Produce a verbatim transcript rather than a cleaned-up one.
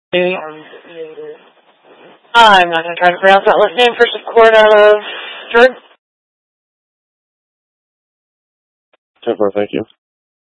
I'm not going to try to pronounce that last name. First Accord out of Jordan. ten four, thank you.